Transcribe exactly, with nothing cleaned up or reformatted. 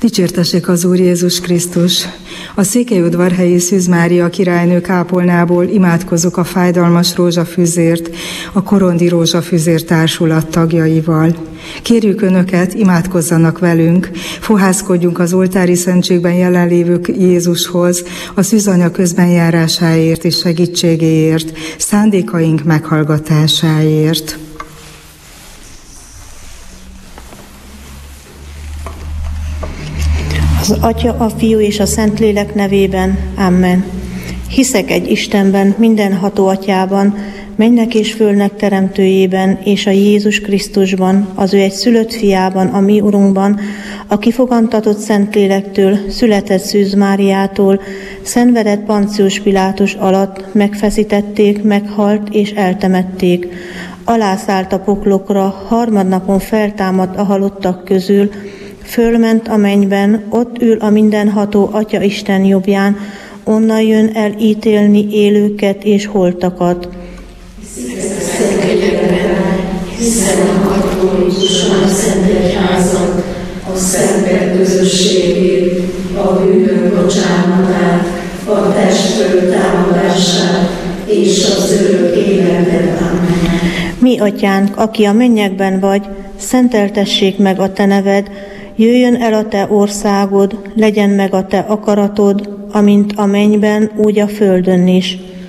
Dicsértessék az Úr Jézus Krisztus! A Székelyudvarhelyi Szűz Mária királynő kápolnából imádkozunk a fájdalmas rózsafüzért, a Korondi Rózsafüzér Társulat tagjaival. Kérjük Önöket, imádkozzanak velünk, fohászkodjunk az oltári szentségben jelenlévő Jézushoz, a szűzanya közbenjárásáért és segítségéért, szándékaink meghallgatásáért. Az Atya, a Fiú és a Szentlélek nevében. Amen. Hiszek egy Istenben, mindenható Atyában, mennek és földnek teremtőjében, és a Jézus Krisztusban, az ő egy szülött fiában, a mi Urunkban, aki fogantatott Szentlélektől, született Szűz Máriától, szenvedett Poncius Pilátus alatt, megfeszítették, meghalt és eltemették. Alászállt a poklokra, harmadnapon feltámadt a halottak közül, fölment a mennyben, ott ül a mindenható Atya Isten jobbján, onnan jön el ítélni élőket és holtakat. Hiszen a katolikusan, a Szent Egyházat, a szentek közösségét, a bűnök bocsánatát, a test föltámadását és az örök életet. Amen. Mi, Atyánk, aki a mennyekben vagy, szenteltessék meg a te neved, jöjjön el a te országod, legyen meg a te akaratod, amint a mennyben, úgy a földön is.